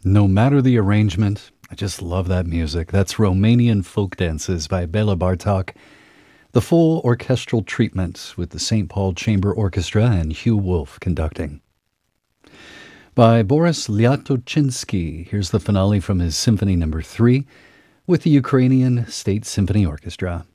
No matter the arrangement, I just love that music. That's Romanian Folk Dances by Bela Bartok. The full orchestral treatment with the St. Paul Chamber Orchestra and Hugh Wolf conducting. By Boris Lyatochinsky, here's the finale from his Symphony No. 3 with the Ukrainian State Symphony Orchestra.